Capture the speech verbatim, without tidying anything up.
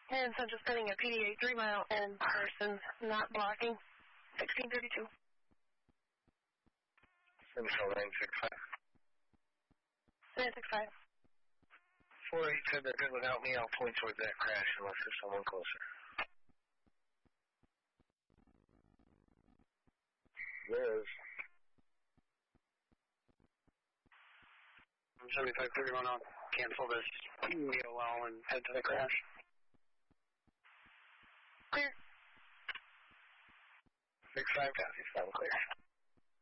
And so just sending a P D A three mile in person, not blocking. sixteen thirty-two. Central nine six five. nine six five. four eight said they're good without me. I'll point towards that crash unless there's someone closer. There is. seventy-five thirty-one, I'll cancel this E O L and head to the crash. Clear. six five, copy, sound clear.